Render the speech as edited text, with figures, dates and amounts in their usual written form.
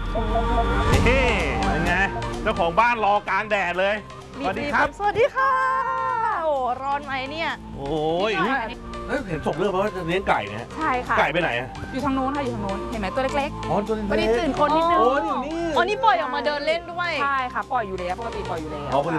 นี่เป็นไงเจ้าของบ้านรอกลางแดดเลยสวัสดีครับสวัสดีค่ะโอ้ร้อนไหมเนี่ยโอ้ยเห็นส่งเรื่องมาว่าจะเลี้ยงไก่นะฮะใช่ค่ะไก่ไปไหนอะอยู่ทางนู้นค่ะอยู่ทางนู้นเห็นไหมตัวเล็กอ๋อตัวๆวันเล็นี้กตื่นคนนิดนึงโอ้ยอยู่นี่อ๋อนี่ปล่อยออกมาเดินเล่นด้วยใช่ค่ะปล่อยอยู่แล้วปกติปล่อยอยู่แล้วอ๋อ